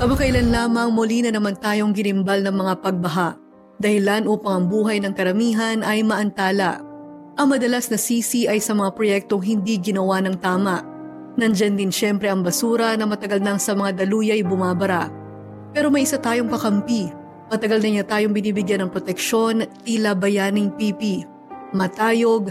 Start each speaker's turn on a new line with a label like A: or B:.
A: Kamakailan lamang muli na naman tayong ginimbal ng mga pagbaha, dahilan upang ang buhay ng karamihan ay maantala. Ang madalas na sisi ay sa mga proyektong hindi ginawa ng tama. Nandyan din syempre ang basura na matagal nang sa mga daluyay bumabara. Pero may isa tayong kakampi. Matagal na niya tayong binibigyan ng proteksyon, tila bayaning pipi. Matayog,